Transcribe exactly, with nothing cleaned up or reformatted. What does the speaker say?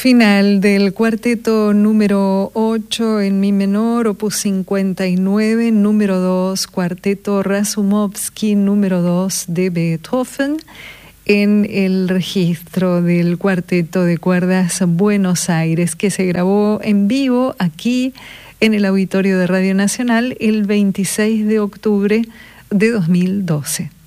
Final del cuarteto número ocho en mi menor, opus cincuenta y nueve, número dos, cuarteto Razumovsky número dos de Beethoven, en el registro del cuarteto de cuerdas Buenos Aires, que se grabó en vivo aquí en el auditorio de Radio Nacional el veintiséis de octubre de dos mil doce.